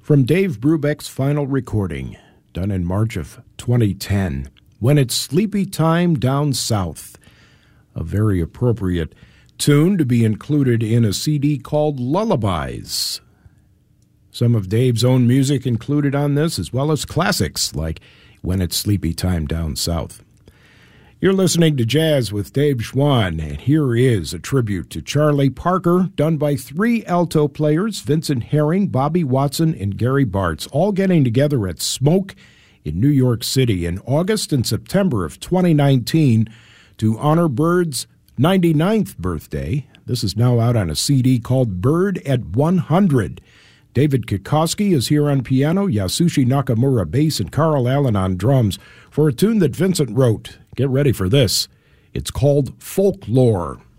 From Dave Brubeck's final recording, done in March of 2010, When It's Sleepy Time Down South, a very appropriate tune to be included in a CD called Lullabies. Some of Dave's own music included on this, as well as classics like When It's Sleepy Time Down South. You're listening to Jazz with Dave Schwann, and here is a tribute to Charlie Parker, done by three alto players, Vincent Herring, Bobby Watson, and Gary Bartz, all getting together at Smoke in New York City in August and September of 2019 to honor Bird's 99th birthday. This is now out on a CD called Bird at 100. David Kikoski is here on piano, Yasushi Nakamura bass, and Carl Allen on drums for a tune that Vincent wrote. Get ready for this. It's called Folklore.